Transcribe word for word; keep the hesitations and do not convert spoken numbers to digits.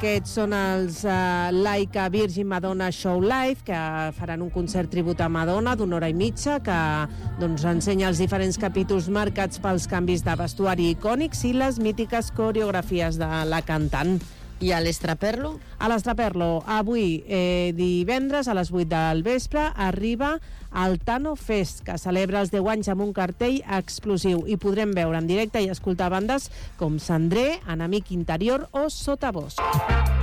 Aquests són els uh, Laika Virgin Madonna Show Live, que faran un concert tribut a Madonna d'una hora i mitja, que doncs, ensenya els diferents capítols marcats pels canvis de vestuari icònics i les mítiques coreografies de la cantant. I a l'Estraperlo? A l'Estraperlo, avui, eh, divendres, a les vuit del vespre, arriba el Tano Fest, que celebra els deu anys amb un cartell explosiu. I podrem veure en directe i escoltar bandes com Cendrer, Enemic Interior o Sotabosc.